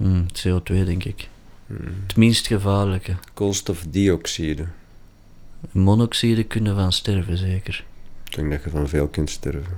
CO2 denk ik. Het minst gevaarlijke. Koolstofdioxide. Monoxide kunnen van sterven, zeker. Ik denk dat je van veel kunt sterven.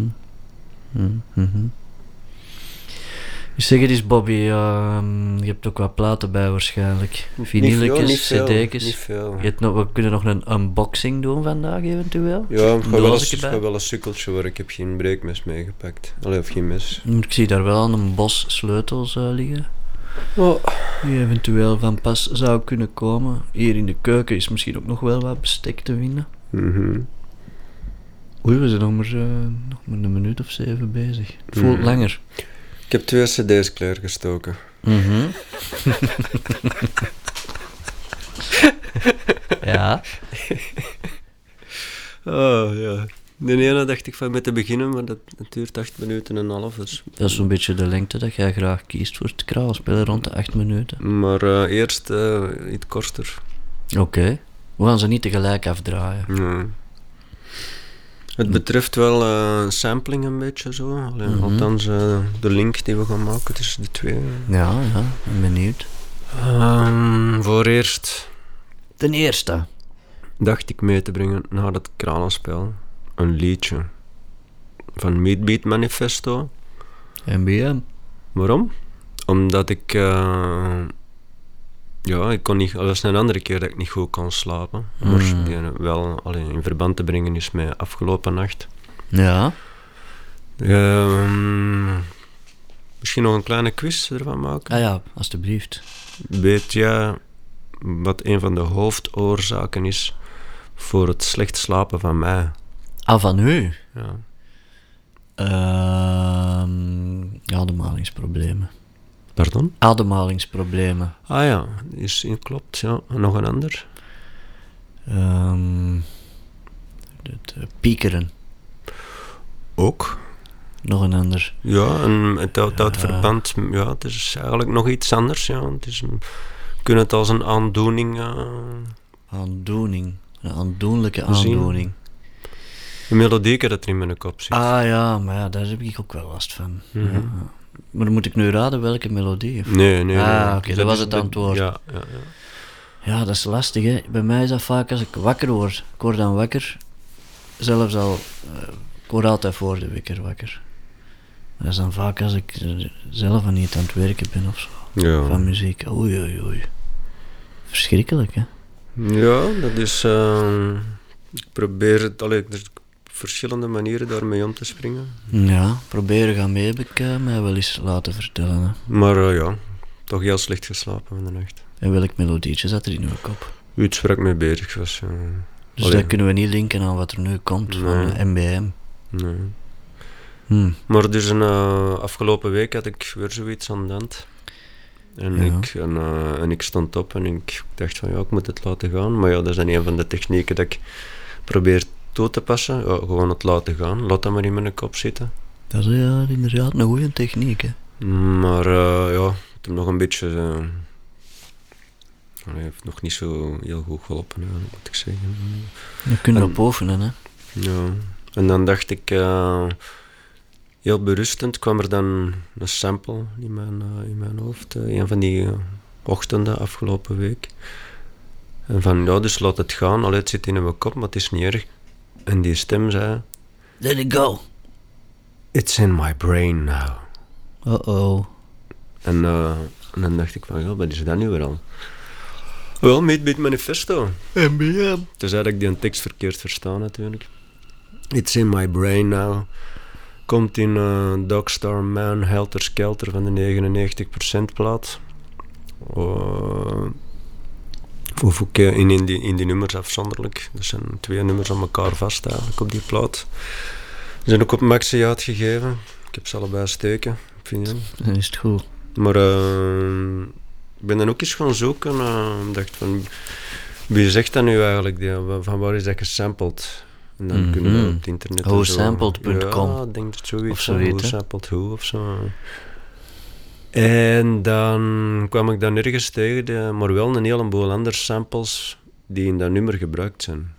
Zeg eens, Bobby, je hebt ook wat platen bij waarschijnlijk. Vinyletjes, cd'tjes. Niet veel. We kunnen nog een unboxing doen vandaag eventueel. Ja, ik ga wel een sukkeltje waar ik heb geen breekmes meegepakt. Allee, of geen mes. Ik zie daar wel een bos sleutels liggen. Oh. Die eventueel van pas zou kunnen komen. Hier in de keuken is misschien ook nog wel wat bestek te vinden. Oei, we zijn nog maar een minuut of 7 bezig. Het voelt langer. Ik heb 2 cd's klaargestoken. Ja. Oh, ja. De ene dacht ik van met te beginnen, maar dat duurt 8 minuten en een half. Dus. Dat is zo'n beetje de lengte dat jij graag kiest voor het kraalspelen, rond de 8 minuten. Maar eerst iets korter. Oké. We gaan ze niet tegelijk afdraaien. Nee. Het betreft wel sampling een beetje zo. Althans, de link die we gaan maken tussen de twee. Ja, ik ben benieuwd. Voor eerst. Ten eerste. Dacht ik mee te brengen na dat kralenspel. Een liedje. Van Meatbeat Manifesto. MBM. Waarom? Omdat ik... ik kon niet... Dat was een andere keer dat ik niet goed kon slapen. Maar die wel in verband te brengen is met afgelopen nacht. Ja. Misschien nog een kleine quiz ervan maken? Ah ja, alstublieft. Weet jij wat een van de hoofdoorzaken is voor het slecht slapen van mij? Ah, van u? Ja. Ademhalingsproblemen. Pardon? Ademhalingsproblemen. Ah ja, klopt. Ja. Nog een ander? Het piekeren. Ook. Nog een ander. Ja, en het houdt verband... Ja, het is eigenlijk nog iets anders. Ja. Kunnen het als een aandoening... Aandoening. Een aandoenlijke aandoening. Een melodie dat er in mijn kop zit. Ah ja, maar ja, daar heb ik ook wel last van. Ja. Maar moet ik nu raden welke melodie? Of? Nee. Oké, dat was het antwoord. Ja. Ja, dat is lastig, hè. Bij mij is dat vaak als ik wakker word. Ik word dan wakker. Zelfs al... ik word altijd voor de wekker wakker. Dat is dan vaak als ik zelf niet aan het werken ben of zo. Ja. Van muziek. Oei. Verschrikkelijk, hè. Ja, dat is... ik probeer het... er zijn verschillende manieren daarmee om te springen. Ja, proberen gaan mee heb ik mij wel eens laten vertellen. Hè. Maar toch heel slecht geslapen van de nacht. En welk melodietje zat er in uw kop? Iets waar ik mee bezig was. Dus dat kunnen we niet linken aan wat er nu komt van MBM. Nee. Maar dus afgelopen week had ik weer zoiets aan de hand. En ik stond op en ik dacht van ik moet het laten gaan. Maar dat is dan een van de technieken dat ik probeer toe te passen. Ja, gewoon het laten gaan. Laat dat maar in mijn kop zitten. Dat is inderdaad een goede techniek, hè. Maar het heeft nog een beetje... Hij heeft nog niet zo heel goed geholpen, moet ik zeggen. Je kunt erop oefenen, hè. Ja. En dan dacht ik... heel berustend kwam er dan een sample in mijn hoofd. Een van die ochtenden afgelopen week. En van, dus laat het gaan. Het zit in mijn kop, maar het is niet erg. En die stem zei... Let it go. It's in my brain now. Uh-oh. En dan dacht ik van, wat is dat nu weer al? Wel, Meatbeat Manifesto. MBM. Dus dat ik die tekst verkeerd verstaan natuurlijk. It's in my brain now. Komt in Dogstar Man, Helter Skelter van de 99% plaat. Of ook in die nummers afzonderlijk. Er zijn 2 nummers aan elkaar vast eigenlijk op die plaat. Ze zijn ook op Maxi uitgegeven. Ik heb ze allebei steken op vinyl. Dan is het goed. Maar ik ben dan ook eens gaan zoeken. Ik dacht van, wie zegt dat nu eigenlijk? Van waar is dat gesampled? En dan kunnen we op het internet... Whosampled.com. Ja, ik denk dat zoiets. Of zoiets. Whosampled Who of zo. En dan kwam ik daar nergens tegen, maar wel een heleboel andere samples die in dat nummer gebruikt zijn.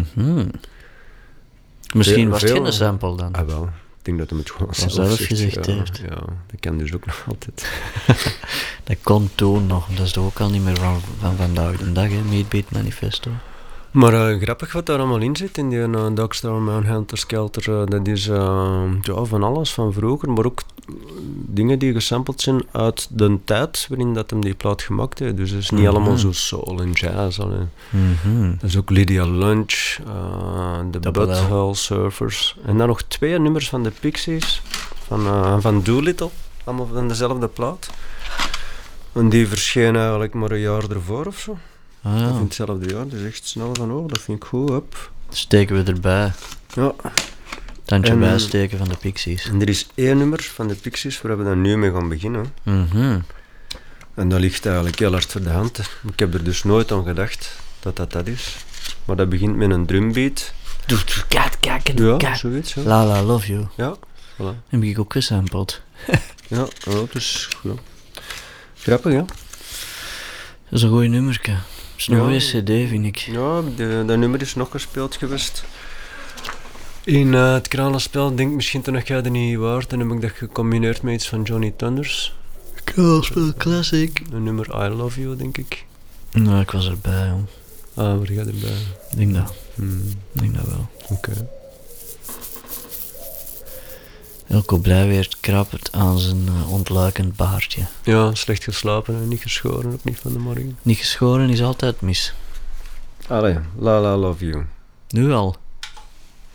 Misschien was het geen sample dan. Ah wel, ik denk dat hij het gewoon zelf gezegd heeft. Ja, dat kan dus ook nog altijd. Dat kon toen nog, dat is ook al niet meer van vandaag de dag, hè, Meatbeat Manifesto. Maar grappig wat daar allemaal in zit in die Dogstar, Manhunter, Skelter. Dat is ja, van alles van vroeger, maar ook dingen die gesampled zijn uit de tijd waarin dat hem die plaat gemaakt heeft. Dus het is niet allemaal zo soul en jazz. Dat is ook Lydia Lunch, de Butthole Surfers. En dan nog 2 nummers van de Pixies, van Doolittle, allemaal van dezelfde plaat. En die verscheen eigenlijk maar een jaar ervoor of zo. Ah, ja. Of in hetzelfde jaar, dus echt snel van dat vind ik goed, up. Steken we erbij. Ja. Tandje bijsteken van de Pixies. En er is 1 nummer van de Pixies waar we dan nu mee gaan beginnen. En dat ligt eigenlijk heel hard voor de hand. Ik heb er dus nooit aan gedacht dat is. Maar dat begint met een drumbeat. Ja, zoiets. Ja. La La Love You. Ja, voilà. Heb ik ook gesampled. Ja, dus goed. Grappig, ja. Dat is een goeie nummerke. Dat is een goeie cd, vind ik. Ja, dat nummer is nog gespeeld geweest. In het Kranenspel, denk misschien toen nog jij er niet waard. Dan heb ik dat gecombineerd met iets van Johnny Thunders. Kranenspel Classic. Een nummer I Love You, denk ik. Nou, ik was erbij, jong. Ah, waar ga je erbij? Ik denk dat. Ik denk dat wel. Oké. Elko Blijweert krabbert aan zijn ontluikend baardje. Ja, slecht geslapen en niet geschoren, ook niet van de morgen. Niet geschoren is altijd mis. Allee, La La Love You. Nu al.